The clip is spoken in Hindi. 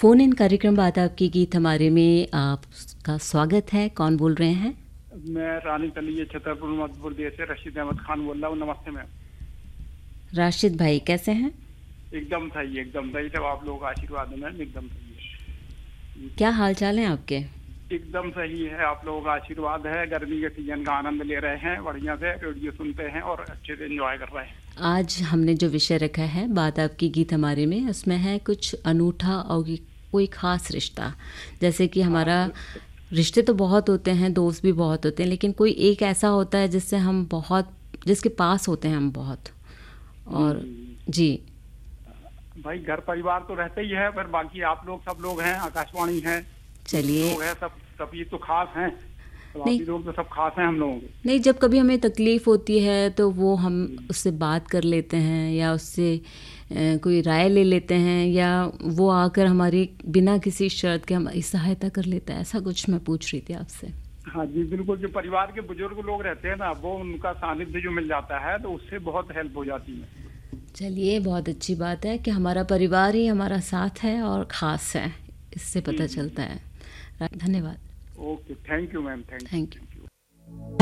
फ़ोन इन कार्यक्रम बात आपकी गीत हमारे में आपका स्वागत है। कौन बोल रहे हैं? मैं रानी तलीय छतरपुर मध्य प्रदेश से रशीद अहमद खान बोल रहा हूँ। नमस्ते मैम। राशिद भाई कैसे हैं? एकदम सही सब आप लोगों का आशीर्वाद है मैम। एकदम सही है। क्या हाल चाल है आपके? एकदम सही है, आप लोगों का आशीर्वाद है। गर्मी के सीजन का आनंद ले रहे हैं, बढ़िया से रेडियो सुनते हैं और अच्छे से एंजॉय कर रहे हैं। आज हमने जो विषय रखा है बात आपकी गीत हमारे में, उसमें है कुछ अनूठा और कोई ख़ास रिश्ता। जैसे कि हमारा रिश्ते तो बहुत होते हैं, दोस्त भी बहुत होते हैं, लेकिन कोई एक ऐसा होता है जिससे हम बहुत, जिसके पास होते हैं हम बहुत। और जी भाई घर परिवार तो रहते ही है, पर बाकी आप लोग सब लोग हैं, आकाशवाणी है, चलिए लोग हैं, सब ये तो खास हैं। नहीं लोग तो सब खास हैं हम लोगों के। नहीं, जब कभी हमें तकलीफ़ होती है तो वो हम उससे बात कर लेते हैं या उससे कोई राय ले लेते हैं, या वो आकर हमारी बिना किसी शर्त के हमारी सहायता कर लेता है। ऐसा कुछ मैं पूछ रही थी आपसे। हाँ जी बिल्कुल, जो परिवार के बुजुर्ग लोग रहते हैं ना, वो उनका सानिध्य जो मिल जाता है तो उससे बहुत हेल्प हो जाती है। चलिए, बहुत अच्छी बात है कि हमारा परिवार ही हमारा साथ है और ख़ास है, इससे पता चलता है। धन्यवाद। Okay, thank you ma'am, thank you.